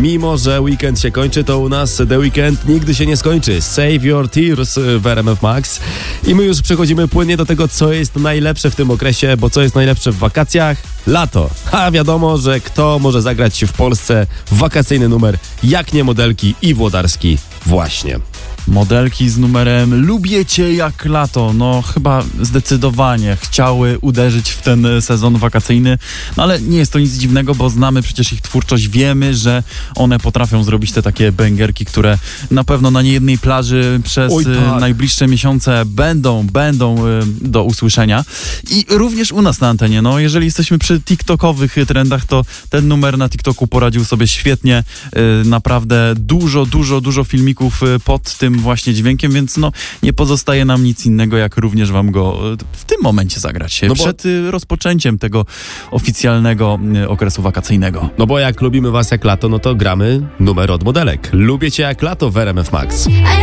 Mimo że weekend się kończy, to u nas The Weekend nigdy się nie skończy. Save Your Tears w RMF Max. I my już przechodzimy płynnie do tego, co jest najlepsze w tym okresie, bo co jest najlepsze w wakacjach? Lato. A wiadomo, że kto może zagrać w Polsce wakacyjny numer, jak nie Modelki i Włodarski właśnie. Modelki z numerem Lubię Cię jak lato. No chyba zdecydowanie chciały uderzyć w ten sezon wakacyjny, no ale nie jest to nic dziwnego, bo znamy przecież ich twórczość, wiemy, że one potrafią zrobić te takie bęgerki, które na pewno na niejednej plaży przez najbliższe miesiące będą do usłyszenia. I również u nas na antenie, no jeżeli jesteśmy przy tiktokowych trendach, to ten numer na TikToku poradził sobie świetnie. Naprawdę dużo filmików pod tym właśnie dźwiękiem, więc no nie pozostaje nam nic innego, jak również wam go w tym momencie zagrać. Przed rozpoczęciem tego oficjalnego okresu wakacyjnego. No bo jak lubimy was jak lato, no to gramy numer od Modelek. Lubię Cię jak lato w RMF Max.